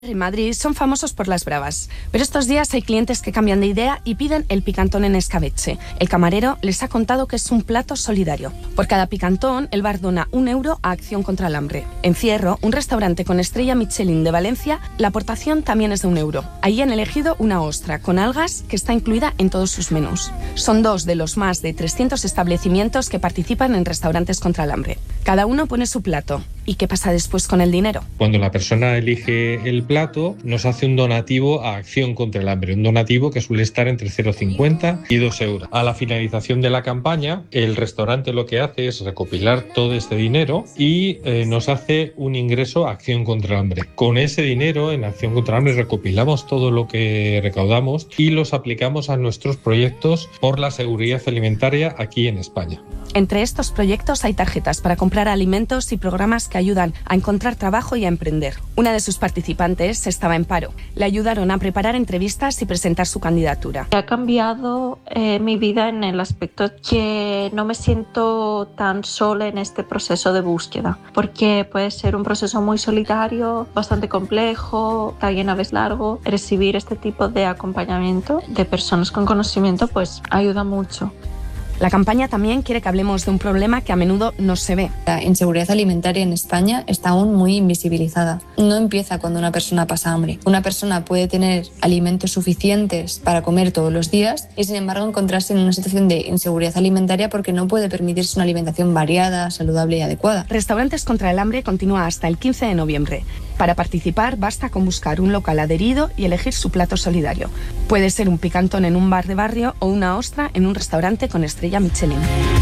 En Madrid son famosos por las bravas, pero estos días hay clientes que cambian de idea y piden el picantón en escabeche. El camarero les ha contado que es un plato solidario. Por cada picantón, el bar dona 1 euro a Acción contra el Hambre. En Fierro, un restaurante con estrella Michelin de Valencia, la aportación también es de 1 euro. Allí han elegido una ostra con algas que está incluida en todos sus menús. Son 2 de los más de 300 establecimientos que participan en Restaurantes contra el Hambre. Cada uno pone su plato. ¿Y qué pasa después con el dinero? Cuando la persona elige el plato, nos hace un donativo a Acción contra el Hambre, un donativo que suele estar entre 0,50 y 2 euros. A la finalización de la campaña, el restaurante lo que hace es recopilar todo este dinero y nos hace un ingreso a Acción contra el Hambre. Con ese dinero, en Acción contra el Hambre, recopilamos todo lo que recaudamos y los aplicamos a nuestros proyectos por la seguridad alimentaria aquí en España. Entre estos proyectos hay tarjetas para comprar alimentos y programas que ayudan a encontrar trabajo y a emprender. Una de sus participantes estaba en paro. Le ayudaron a preparar entrevistas y presentar su candidatura. Ha cambiado mi vida en el aspecto que no me siento tan sola en este proceso de búsqueda, porque puede ser un proceso muy solitario, bastante complejo, también a veces largo. Recibir este tipo de acompañamiento de personas con conocimiento pues ayuda mucho. La campaña también quiere que hablemos de un problema que a menudo no se ve. La inseguridad alimentaria en España está aún muy invisibilizada. No empieza cuando una persona pasa hambre. Una persona puede tener alimentos suficientes para comer todos los días y, sin embargo, encontrarse en una situación de inseguridad alimentaria porque no puede permitirse una alimentación variada, saludable y adecuada. Restaurantes contra el Hambre continúa hasta el 15 de noviembre. Para participar basta con buscar un local adherido y elegir su plato solidario. Puede ser un picantón en un bar de barrio o una ostra en un restaurante con estrella Michelin.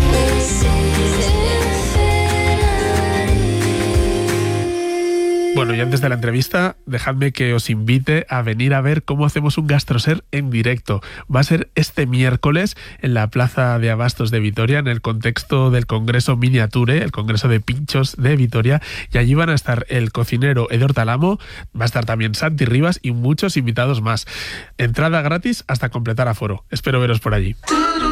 Bueno, y antes de la entrevista, dejadme que os invite a venir a ver cómo hacemos un GastroSer en directo. Va a ser este miércoles en la Plaza de Abastos de Vitoria, en el contexto del Congreso Miniature, el Congreso de Pinchos de Vitoria, y allí van a estar el cocinero Edor Talamo, va a estar también Santi Rivas y muchos invitados más. Entrada gratis hasta completar aforo. Espero veros por allí.